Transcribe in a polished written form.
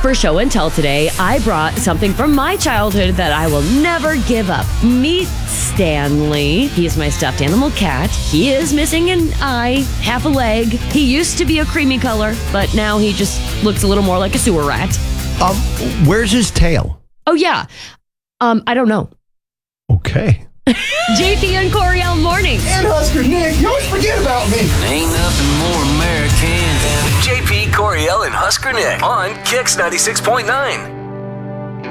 For show and tell today, I brought something from my childhood that I will never give up. Meet Stanley. He is my stuffed animal cat. He is missing an eye, half a leg. He used to be a creamy color, but now he just looks a little more like a sewer rat. Where's his tail? Oh, yeah. I don't know. Okay. JP and Coriel mornings. And Husker Nick, you always forget about me. Ain't nothing more American than JP, Coriel, and Husker Nick on Kix 96.9.